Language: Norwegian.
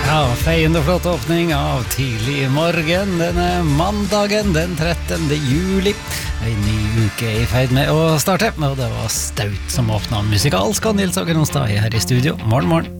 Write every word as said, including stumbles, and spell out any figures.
Ja, feiende flott åpning av tidlig i morgen. Denne mandagen den trettende juli. En ny uke er i ferd med å starte, og det var Staut som åpnet musikalsk, og Nils Åker Onsdag her i studio. Morgen, morgen.